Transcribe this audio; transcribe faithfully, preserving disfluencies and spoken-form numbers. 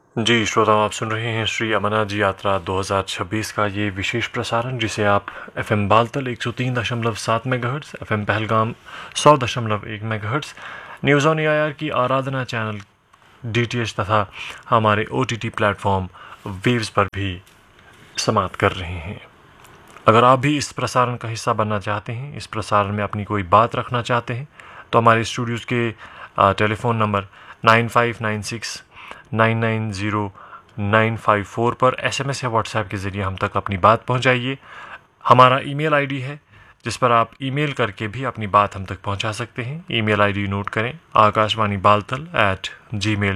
जी श्रोताओं, आप सुन रहे हैं श्री अमरनाथ जी यात्रा दो हज़ार छब्बीस का ये विशेष प्रसारण, जिसे आप एफ एम बालतल एक सौ तीन दशमलव सात मेगाहर्ट्ज़, एफ एम पहलगाम सौ दशमलव एक megahertz, news on A I R की आराधना चैनल डी टी एच तथा हमारे O T T platform waves पर भी समाप्त कर रहे हैं। अगर आप भी इस प्रसारण का हिस्सा बनना चाहते हैं, इस प्रसारण में अपनी कोई बात रखना चाहते हैं, तो हमारे स्टूडियोज़ के telephone number nine five nine six nine nine zero nine five four पर एसएमएस या व्हाट्सएप के ज़रिए हम तक अपनी बात पहुंचाइए। हमारा ईमेल आईडी है जिस पर आप ईमेल करके भी अपनी बात हम तक पहुंचा सकते हैं। ईमेल आईडी नोट करें, आकाशवाणी बालतल एट जी मेल